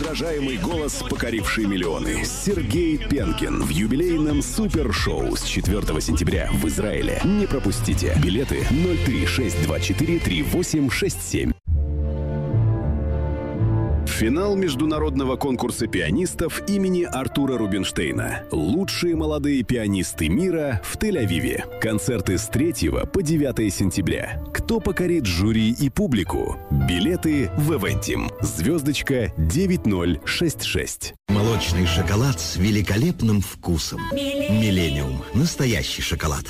неподражаемый голос, покоривший миллионы. Сергей Пенкин в юбилейном супершоу с 4 сентября в Израиле. Не пропустите. Билеты 036243867. Финал международного конкурса пианистов имени Артура Рубинштейна. Лучшие молодые пианисты мира в Тель-Авиве. Концерты с 3 по 9 сентября. Кто покорит жюри и публику? Билеты в Eventim. Звездочка 9066. Молочный шоколад с великолепным вкусом. Миллениум. Настоящий шоколад.